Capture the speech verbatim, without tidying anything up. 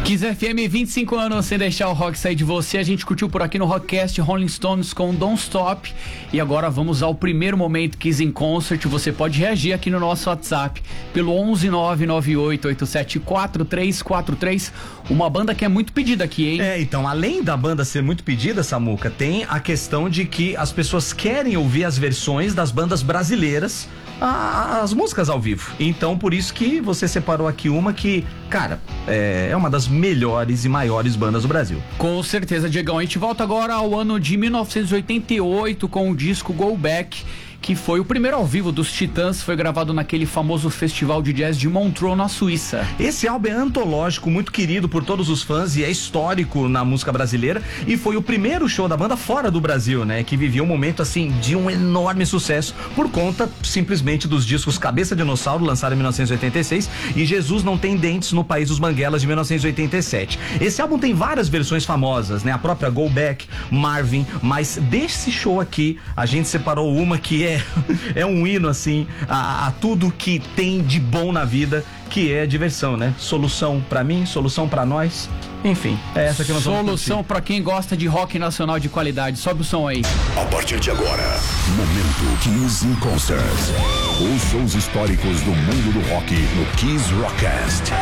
Kiss F M, vinte e cinco anos sem deixar o rock sair de você. A gente curtiu por aqui no Rockcast Rolling Stones com Don't Stop. E agora vamos ao primeiro momento Kiss in Concert. Você pode reagir aqui no nosso WhatsApp pelo onze nove nove oito oito sete quatro três quatro três. Uma banda que é muito pedida aqui, hein? É, então, além da banda ser muito pedida, Samuca, tem a questão de que as pessoas querem ouvir as versões das bandas brasileiras, a, as músicas ao vivo. Então, por isso que você separou aqui uma que, cara, é, é uma das melhores e maiores bandas do Brasil. Com certeza, Diegão. A gente volta agora ao ano de mil novecentos e oitenta e oito com o disco Go Back, que foi o primeiro ao vivo dos Titãs, foi gravado naquele famoso festival de jazz de Montreux, na Suíça. Esse álbum é antológico, muito querido por todos os fãs e é histórico na música brasileira, e foi o primeiro show da banda fora do Brasil, né, que vivia um momento assim de um enorme sucesso por conta simplesmente dos discos Cabeça de Dinossauro, lançado em mil novecentos e oitenta e seis, e Jesus Não Tem Dentes no País dos Banguelas, de mil novecentos e oitenta e sete. Esse álbum tem várias versões famosas, né, a própria Go Back, Marvin, mas desse show aqui a gente separou uma que é é um hino assim a, a tudo que tem de bom na vida, que é diversão, né? Solução pra mim, solução pra nós. Enfim, é essa que nós vamos curtir. Solução pra quem gosta de rock nacional de qualidade. Sobe o som aí. A partir de agora, momento Kiss in Concert. Os shows históricos do mundo do rock no Kiss Rockcast.